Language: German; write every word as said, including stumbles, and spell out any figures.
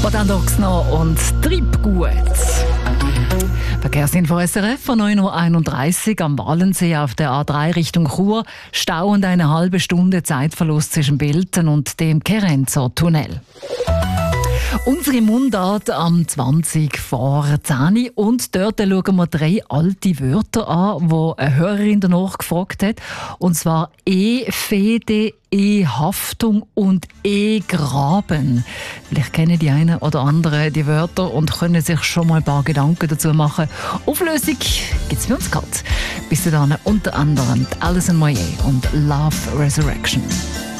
Botandox noch und Treibgut. Verkehrsinfo S R F von neun Uhr einunddreißig am Wallensee auf der A drei Richtung Chur. Stau und eine halbe Stunde Zeitverlust zwischen Bilten und dem Kerenzer Tunnel. Unsere Mundart am zwanzig vor zehn und dort schauen wir drei alte Wörter an, die eine Hörerin danach gefragt hat. Und zwar E-Fede, E-Haftung und E-Graben. Vielleicht kennen die einen oder anderen die Wörter und können sich schon mal ein paar Gedanken dazu machen. Auflösung gibt es bei uns gerade. Bis dann unter anderem Alison Moyet und Love Resurrection.